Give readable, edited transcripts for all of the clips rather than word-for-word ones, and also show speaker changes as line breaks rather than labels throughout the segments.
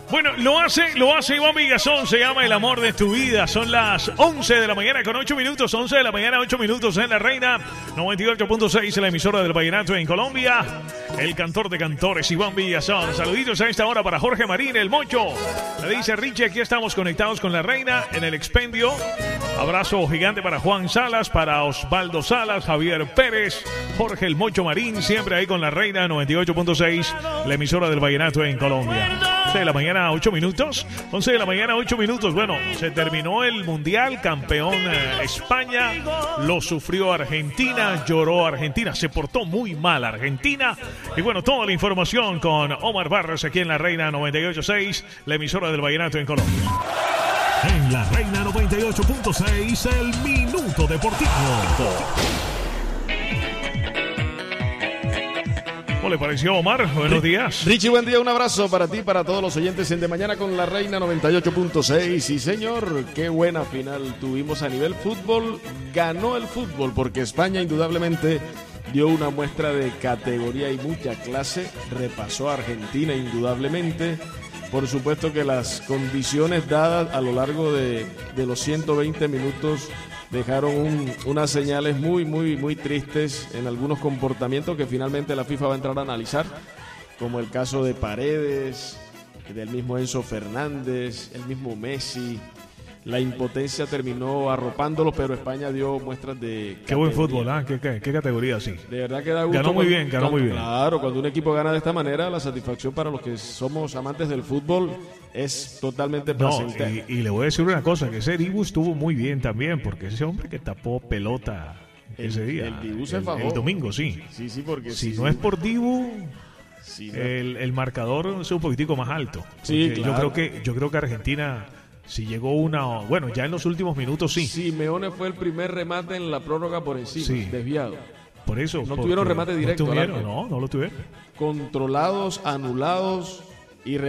Bueno, lo hace Iván Villazón, se llama El Amor de tu Vida. Son las 11 de la mañana con 8 minutos, 11 de la mañana, 8 minutos en La Reina, 98.6, la emisora del vallenato en Colombia. El cantor de cantores, Iván Villazón. Saluditos a esta hora para Jorge Marín, el Mocho. Le dice Richie, aquí estamos conectados con La Reina en el expendio. Abrazo gigante para Juan Salas, para Osvaldo Salas, Javier Pérez, Jorge el Mocho Marín, siempre ahí con La Reina, 98.6, la emisora del vallenato en Colombia. 11 de la mañana, 8 minutos. 11 de la mañana, 8 minutos. Bueno, se terminó el Mundial, campeón España. Lo sufrió Argentina, lloró Argentina. Se portó muy mal Argentina. Y bueno, toda la información con Omar Barros aquí en La Reina 98.6, la emisora del vallenato en Colombia. En La Reina 98.6, el Minuto Deportivo. ¿Cómo le pareció, Omar? Buenos días.
Richie, buen día, un abrazo para ti, para todos los oyentes en De Mañana con La Reina 98.6. Sí, señor, qué buena final tuvimos a nivel fútbol. Ganó el fútbol porque España indudablemente dio una muestra de categoría y mucha clase. Repasó a Argentina indudablemente. Por supuesto que las condiciones dadas a lo largo de los 120 minutos dejaron unas señales muy tristes en algunos comportamientos que finalmente la FIFA va a entrar a analizar, como el caso de Paredes, del mismo Enzo Fernández, el mismo Messi. La impotencia terminó arropándolo, pero España dio muestras de
categoría. Qué buen fútbol, ¿ah? ¿Qué categoría, sí?
De verdad que da gusto.
Ganó muy bien.
Claro, cuando un equipo gana de esta manera, la satisfacción para los que somos amantes del fútbol es totalmente placentera.
No, y le voy a decir una cosa, que ese Dibu estuvo muy bien también, porque ese hombre que tapó pelota ese día.
El Dibu se fajó.
El domingo, sí.
Sí, porque
si no es por Dibu, sí, el marcador es un poquitico más alto.
Sí, claro.
Yo creo que Argentina... Si llegó bueno, ya en los últimos minutos sí.
Simeone fue el primer remate en la prórroga por encima,
sí.
Desviado.
Por eso.
No tuvieron remate directo.
No lo tuvieron.
Controlados, anulados, y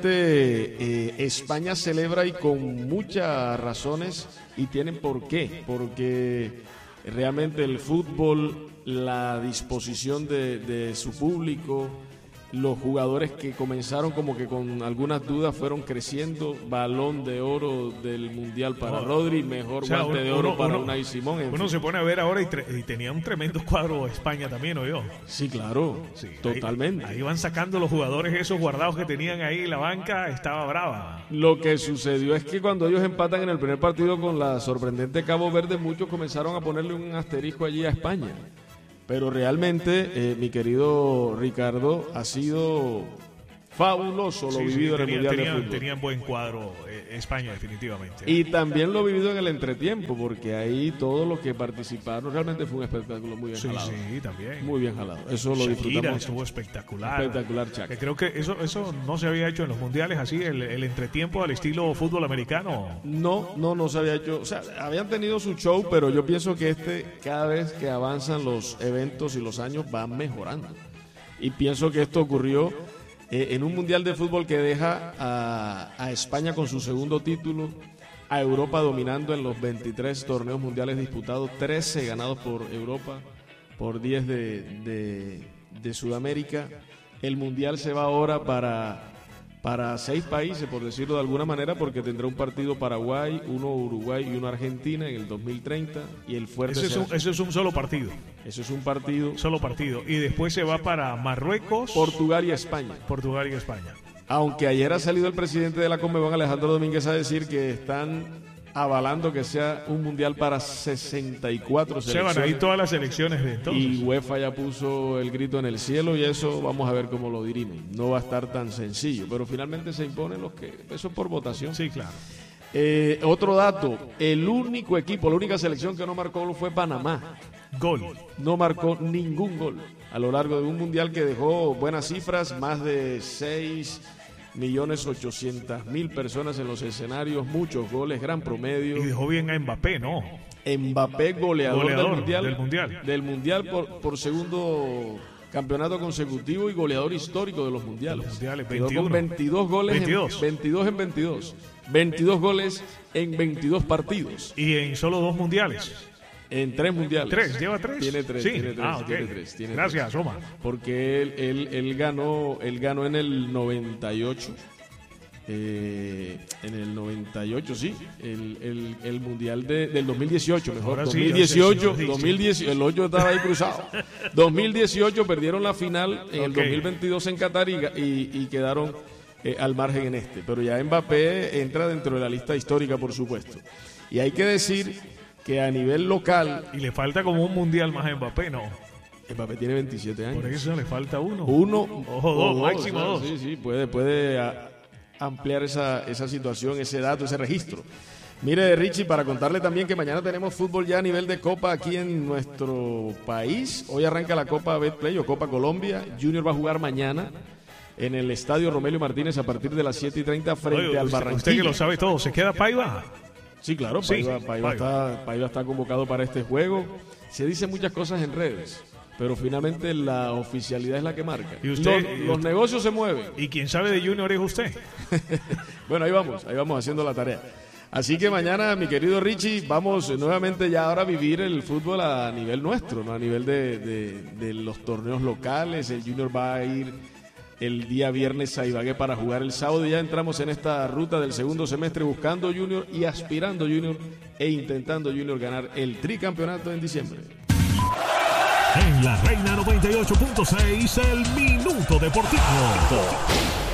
realmente España celebra y con muchas razones, y tienen por qué. Porque realmente el fútbol, la disposición de su público, los jugadores que comenzaron como que con algunas dudas fueron creciendo. Balón de oro del Mundial para Rodri, mejor guante de oro para Unai Simón.
Uno se pone a ver ahora y tenía un tremendo cuadro España también, ¿o yo?
Sí, claro, sí, totalmente.
Ahí van sacando los jugadores esos guardados que tenían ahí, la banca estaba brava.
Lo que sucedió es que cuando ellos empatan en el primer partido con la sorprendente Cabo Verde, muchos comenzaron a ponerle un asterisco allí a España. Pero realmente, mi querido Ricardo, ha sido fabuloso lo vivido en el Mundial de Fútbol.
Tenían buen cuadro España, definitivamente.
Y también lo vivido en el entretiempo, porque ahí todos los que participaron realmente fue un espectáculo muy bien jalado.
Sí, también.
Muy bien jalado. Eso lo disfrutamos.
Estuvo espectacular.
Espectacular, Chaca.
Creo que eso no se había hecho en los mundiales así, el entretiempo al estilo fútbol americano.
No se había hecho. O sea, habían tenido su show, pero yo pienso que cada vez que avanzan los eventos y los años, van mejorando. Y pienso que esto ocurrió en un mundial de fútbol que deja a España con su segundo título, a Europa dominando en los 23 torneos mundiales disputados, 13 ganados por Europa, por 10 de Sudamérica. El mundial se va ahora para 6 países, por decirlo de alguna manera, porque tendrá un partido Paraguay, uno Uruguay y uno Argentina en el 2030. Y el fuerte
eso es un solo partido.
Eso es un partido.
Solo partido. Y después se va para Marruecos,
Portugal y España. Aunque ayer ha salido el presidente de la Conmebol, Alejandro Domínguez, a decir que están avalando que sea un mundial para 64 selecciones.
Se van ahí todas las selecciones de entonces.
Y UEFA ya puso el grito en el cielo, y eso vamos a ver cómo lo dirimen. No va a estar tan sencillo, pero finalmente se imponen eso es por votación.
Sí, claro.
Otro dato, la única selección que no marcó gol fue Panamá. No marcó ningún gol a lo largo de un mundial que dejó buenas cifras, más de 6.800.000 personas en los escenarios, muchos goles, gran promedio.
Y dejó bien a Mbappé, ¿no?
Mbappé goleador
del
mundial por segundo campeonato consecutivo y goleador histórico de los mundiales.
21.
Con 22 goles 22 en 22. 22 goles en 22 partidos.
Y en solo 2 mundiales.
En 3 mundiales.
¿Lleva 3?
Tiene 3.
Sí.
Tiene 3.
Okay.
Tiene
Gracias,
3.
Omar.
Porque él ganó en el 98. en el 98, sí, el Mundial del 2018, mejor,
Ahora sí,
2018,
sí.
2018, el hoyo estaba ahí cruzado. 2018 perdieron la final, en el 2022 en Qatar y quedaron al margen en este. Pero ya Mbappé entra dentro de la lista histórica, por supuesto. Y hay que decir que a nivel local...
Y le falta como un mundial más a Mbappé, ¿no?
Mbappé tiene 27 años.
Por eso le falta uno.
O
dos, máximo dos.
Sí, puede ampliar esa situación, ese dato, ese registro. Mire, Richie, para contarle también que mañana tenemos fútbol ya a nivel de Copa aquí en nuestro país. Hoy arranca la Copa Betplay o Copa Colombia. Junior va a jugar mañana en el Estadio Romelio Martínez a partir de las 7:30 frente al Barranquilla.
Usted que lo sabe todo, ¿se queda Paiva?
Sí, claro, Paiva está convocado para este juego. Se dicen muchas cosas en redes, pero finalmente la oficialidad es la que marca.
¿Y usted,
los negocios se mueven.
¿Y quién sabe de Junior es usted?
Bueno, ahí vamos haciendo la tarea. Así que mañana, mi querido Richie, vamos nuevamente ya ahora a vivir el fútbol a nivel nuestro, ¿no? A nivel de los torneos locales. El Junior va a ir el día viernes a Ibagué para jugar el sábado. Ya entramos en esta ruta del segundo semestre buscando Junior y aspirando Junior e intentando Junior ganar el tricampeonato en diciembre.
En la Reina 98.6, el Minuto Deportivo.